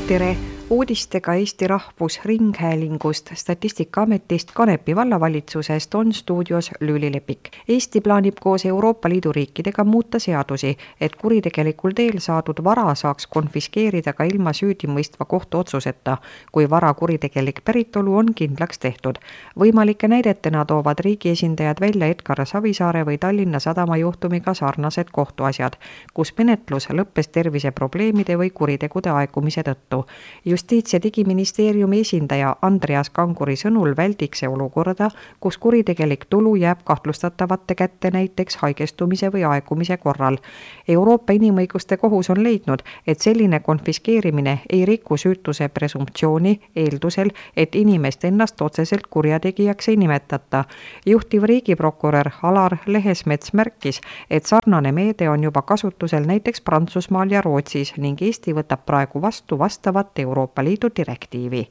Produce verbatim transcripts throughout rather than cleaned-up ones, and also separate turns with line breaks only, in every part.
Tere! Uudistega Eesti Rahvusringhäälingust, Statistikaametist, Kanepi vallavalitsusest on stuudios Lüüli Lepik. Eesti plaanib koos Euroopa Liidu riikidega muuta seadusi, et kuritegelikul teel saadud vara saaks konfiskeerida ka ilma süüdimõistva kohtuotsuseta, kui vara kuritegelik päritolu on kindlaks tehtud. Võimalike näidetena toovad riigi esindajad välja Edgar Savisaare või Tallinna Sadama juhtumiga sarnased kohtuasjad, kus menetlus lõppes terviseprobleemide või kuritegude aegumise tõttu. Justiits- ja digiministeeriumi esindaja Andreas Kanguri sõnul väldiks see olukorda, kus kuritegelik tulu jääb kahtlustatavate kätte näiteks haigestumise või aegumise korral. Euroopa Inimõiguste Kohus on leidnud, et selline konfiskeerimine ei riku süütuse presumptsiooni eeldusel, et inimest ennast otseselt kurjategijaks ei nimetata. Juhtiv riigiprokurör Alar Lehesmets märkis, et sarnane meede on juba kasutusel näiteks Prantsusmaal ja Rootsis ning Eesti võtab praegu vastu vastavat Euroopa Liidu direktiivi.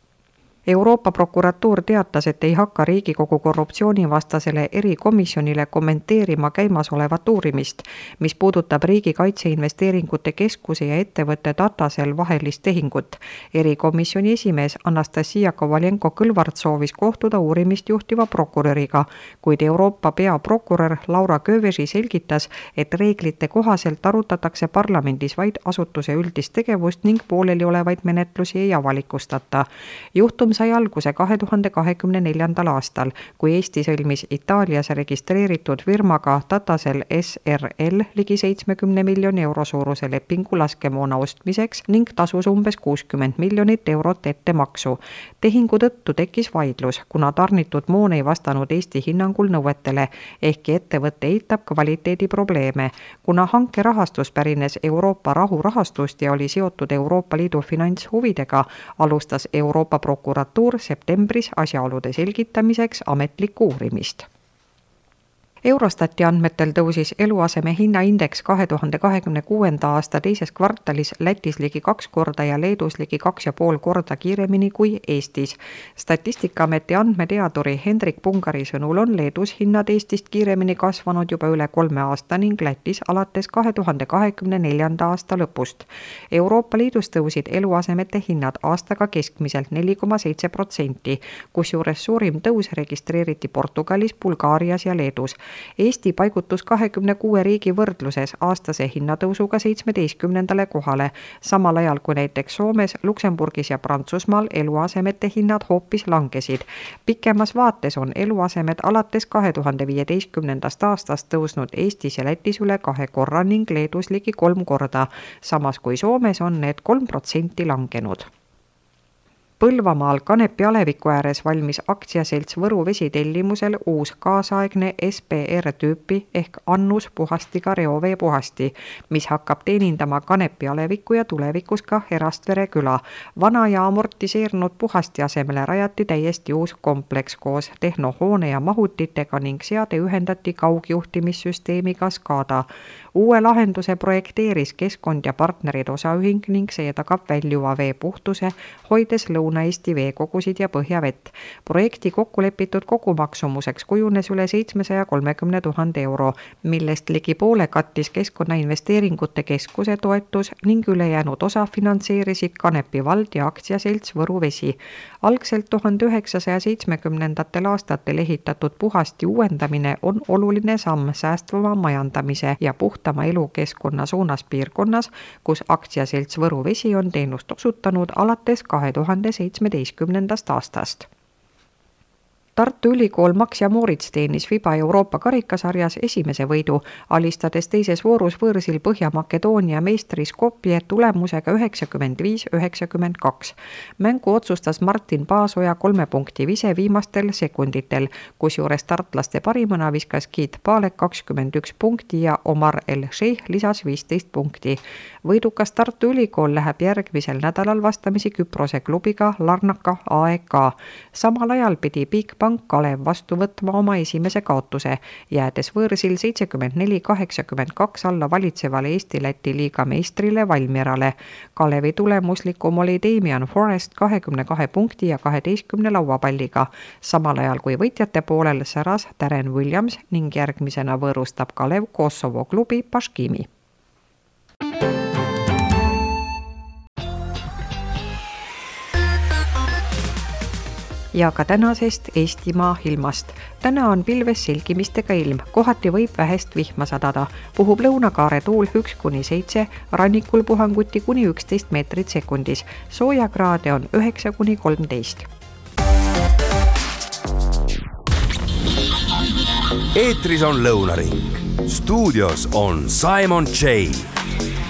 Euroopa prokuratuur teatas, et ei hakka Riigikogu korruptsioonivastasele erikomisjonile kommenteerima käimasolevat uurimist, mis puudutab Riigikaitse Investeeringute Keskuse ja ettevõtte Datasel vahelist tehingut. Erikomisjoni esimees Anastasia Kovalenko-Kõlvart soovis kohtuda uurimist juhtiva prokuröriga, kuid Euroopa peaprokurör Laura Kövesi selgitas, et reeglite kohaselt arutatakse parlamendis vaid asutuse üldist tegevust ning pooleli olevaid menetlusi ei avalikustata. Juhtum sai alguse kahe tuhande kahekümne neljandal aastal, kui Eesti sõlmis Itaalias registreeritud firmaga Datasel S R L ligi seitsmekümne miljoni euro suuruse lepingu laskemoona ostmiseks ning tasus umbes kuuskümmend miljonit eurot ettemaksu. Tehingu tõttu tekkis vaidlus, kuna tarnitud moon ei vastanud Eesti hinnangul nõuetele, ehkki ettevõtte eitab kvaliteedi probleeme. Kuna hanke rahastus pärines Euroopa rahurahastust ja oli seotud Euroopa Liidu finantshuvidega, alustas Euroopa prokuratuur septembris asjaolude selgitamiseks ametlikku uurimist. Eurostati andmetel tõusis eluaseme hinnaindeks kahe tuhande kahekümne kuuenda aasta teises kvartalis Lätis ligi kaks korda ja Leedus ligi kaks ja pool korda kiiremini kui Eestis. Statistikaameti andmeteaduri Hendrik Pungari sõnul on Leedus hinnad Eestist kiiremini kasvanud juba üle kolme aasta ning Lätis alates kahe tuhande kahekümne neljanda aasta lõpust. Euroopa Liidus tõusid eluasemete hinnad aastaga keskmiselt neli koma seitse protsenti, kusjuures suurim tõus registreeriti Portugalis, Bulgaarias ja Leedus. Eesti paigutus kahekümne kuue riigi võrdluses aastase hinnatõusuga seitsmeteistkümnendale kohale, samal ajal kui näiteks Soomes, Luksemburgis ja Prantsusmaal eluasemete hinnad hoopis langesid. Pikemas vaates on eluasemed alates kahe tuhande viieteistkümnendast aastast tõusnud Eestis ja Lätis üle kahe korra ning Leedus ligi kolm korda, samas kui Soomes on need kolm protsenti langenud. Põlvamaal Kanepi aleviku ääres valmis aktsiaselts Võru Vesi tellimusel uus kaasaegne S P R-tüüpi ehk Annus puhastiga reoveepuhasti, mis hakkab teenindama Kanepi aleviku ja tulevikus ka Erastvere küla. Vana ja amortiseerunud puhasti asemele rajati täiesti uus kompleks koos tehnohoone ja mahutitega ning seade ühendati kaugjuhtimissüsteemiga SCADA. Uue lahenduse projekteeris keskkond ja partnerid osaühing ning see tagab väljuva vee puhtuse, hoides Lõuna-Eesti veekogusid ja põhjavett. Projekti kokkulepitud kogumaksumuseks kujunes üle seitsmesaja kolmekümne tuhande euro, millest ligi poole kattis Keskkonnainvesteeringute Keskuse toetus ning ülejäänud osa finantseerisid Kanepi vald ja aktsiaselts Võru Vesi. Algselt tuhande üheksasaja seitsmekümnendatel aastatel ehitatud puhasti uuendamine on oluline samm säästvama majandamise ja puhtama elukeskkonna suunas piirkonnas, kus aktsiaselts Võru Vesi on teenust osutanud alates kahe tuhande seitsmeteistkümnendast aastast. Tartu Ülikool Max ja Moritz teenis FIBA Euroopa karikasarjas esimese võidu, alistades teises voorus võõrsil Põhja-Makedoonia meistri Skopje tulemusega üheksakümmend viis üheksakümmend kaks. Mängu otsustas Martin Paasoja kolme punkti vise viimastel sekunditel, kusjuures tartlaste parimana viskas Giit Paalek kakskümmend üks punkti ja Omar El-Sheikh lisas viisteist punkti. Võidukas Tartu Ülikool läheb järgmisel nädalal vastamisi Küprose klubiga Larnaka A E K. Samal ajal pidi Big Pank Kalev vastu võtma oma esimese kaotuse, jäädes võõrsil seitsekümmend neli kaheksakümmend kaks alla valitsevale Eesti-Läti liiga meistrile Valmierale. Kalevi tulemuslikum oli Damian Forrest kahekümne kahe punkti ja kaheteistkümne lauapalliga, samal ajal kui võitjate poolel säras Darren Williams ning järgmisena võõrustab Kalev Kosovo klubi Paškimi. ja ka tänasest Eestimaa ilmast. Täna on pilves selgimistega ilm, kohati võib vähest vihma sadada. Puhub lõunakaare tuul üks kuni seitse, rannikul puhanguti kuni üksteist meetrit sekundis. Soojakraade on üheksa kuni kolmteist.
Eetris on Lõunaring. Stuudios on Simon J.